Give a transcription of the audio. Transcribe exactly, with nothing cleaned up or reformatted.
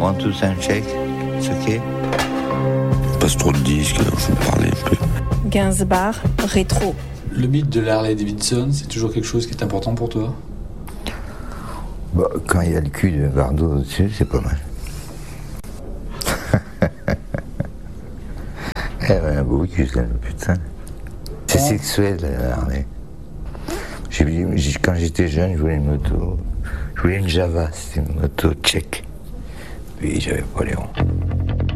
One, two, sound check. It's okay. Passe trop de disques, alors je vais parler un peu. Gainsbourg, rétro. Le mythe de la Harley Davidson, c'est toujours quelque chose qui est important pour toi? Bah, quand il y a le cul de Bardot au-dessus, c'est pas mal. Elle avait un beau cul, celle-là, putain. C'est Oh. sexuel, la Harley. J'ai vu- j'ai- Quand j'étais jeune, je voulais une moto. Je voulais une Java, c'était une moto tchèque. Puis j'avais pas les ronds.